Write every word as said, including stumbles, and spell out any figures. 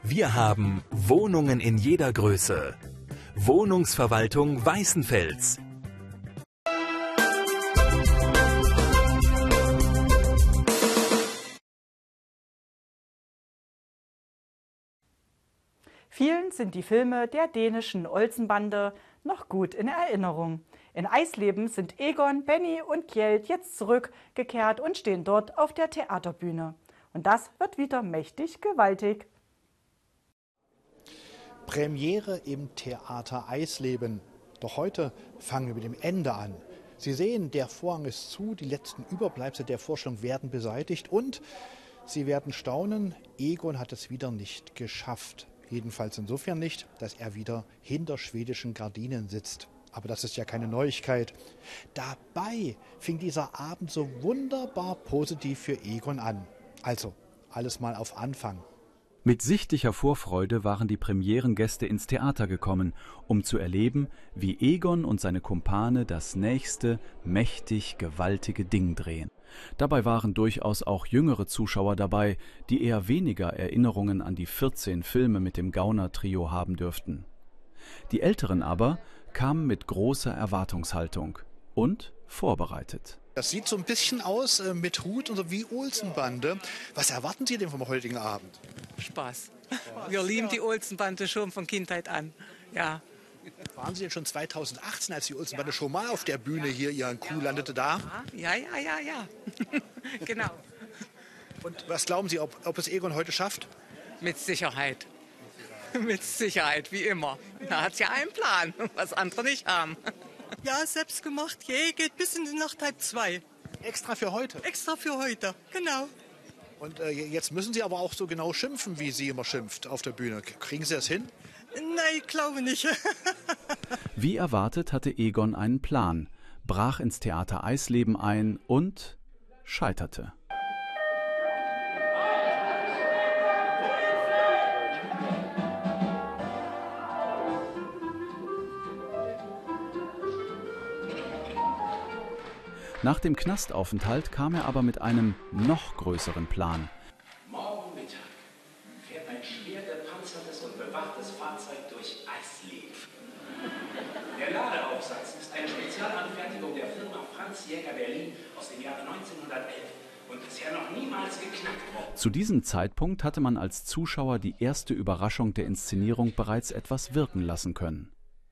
Wir haben Wohnungen in jeder Größe. Wohnungsverwaltung Weißenfels. Vielen sind die Filme der dänischen Olsenbande noch gut in Erinnerung. In Eisleben sind Egon, Benny und Kjeld jetzt zurückgekehrt und stehen dort auf der Theaterbühne. Und das wird wieder mächtig gewaltig. Premiere im Theater Eisleben. Doch heute fangen wir mit dem Ende an. Sie sehen, der Vorhang ist zu, die letzten Überbleibsel der Vorstellung werden beseitigt und Sie werden staunen, Egon hat es wieder nicht geschafft. Jedenfalls insofern nicht, dass er wieder hinter schwedischen Gardinen sitzt. Aber das ist ja keine Neuigkeit. Dabei fing dieser Abend so wunderbar positiv für Egon an. Also, alles mal auf Anfang. Mit sichtlicher Vorfreude waren die Premierengäste ins Theater gekommen, um zu erleben, wie Egon und seine Kumpane das nächste, mächtig gewaltige Ding drehen. Dabei waren durchaus auch jüngere Zuschauer dabei, die eher weniger Erinnerungen an die vierzehn Filme mit dem Gauner-Trio haben dürften. Die Älteren aber kamen mit großer Erwartungshaltung und vorbereitet. Das sieht so ein bisschen aus äh, mit Hut und so wie Olsenbande. Was erwarten Sie denn vom heutigen Abend? Spaß. Wir lieben die Olsenbande schon von Kindheit an. Ja. Waren Sie denn schon zweitausendachtzehn, als die Olsenbande schon mal auf der Bühne hier ihren Kuh landete, da? Ja, ja, ja, ja. Genau. Und was glauben Sie, ob, ob es Egon heute schafft? Mit Sicherheit. Mit Sicherheit, wie immer. Er hat ja einen Plan, was andere nicht haben. Ja, selbst gemacht. Je, geht bis in die Nacht halb zwei. Extra für heute? Extra für heute, genau. Und äh, jetzt müssen Sie aber auch so genau schimpfen, wie sie immer schimpft auf der Bühne. Kriegen Sie das hin? Nein, ich glaube nicht. Wie erwartet hatte Egon einen Plan, brach ins Theater Eisleben ein und scheiterte. Nach dem Knastaufenthalt kam er aber mit einem noch größeren Plan. Morgen Mittag fährt ein schwer gepanzertes und bewachtes Fahrzeug durch Eisleben. Der Ladeaufsatz ist eine Spezialanfertigung der Firma Franz Jäger Berlin aus dem Jahre neunzehnhundertelf und bisher noch niemals geknackt worden. Zu diesem Zeitpunkt hatte man als Zuschauer die erste Überraschung der Inszenierung bereits etwas wirken lassen können.